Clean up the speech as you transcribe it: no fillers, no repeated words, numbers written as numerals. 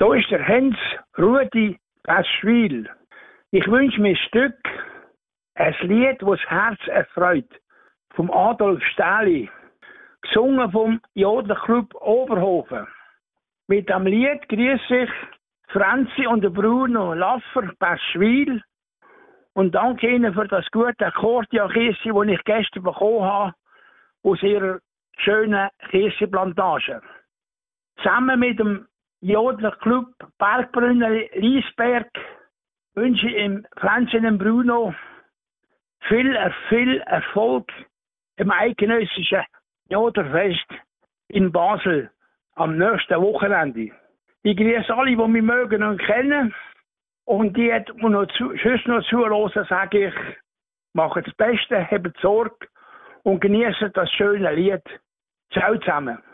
Da ist der Hens Rudi Beschwil. Ich wünsche mir ein Stück, ein Lied, das das Herz erfreut, vom Adolf Stähli, gesungen vom Jodlerclub Oberhofen. Mit dem Lied grüße ich Franzi und Bruno Laffer Beschwil und danke Ihnen für das gute Akkordeon-Kirsche, das ich gestern bekommen habe, aus Ihrer schönen Kirschenplantage. Zusammen mit dem Jodlerclub Bergbrunner Liesberg wünsche ich ihm Franzi und Bruno viel Erfolg im eidgenössischen Jodlerfest in Basel am nächsten Wochenende. Ich grüße alle, die mich mögen und kennen. Und die, die noch zuhören, sage ich, macht das Beste, habt Sorge und genießt das schöne Lied. Ciao zusammen.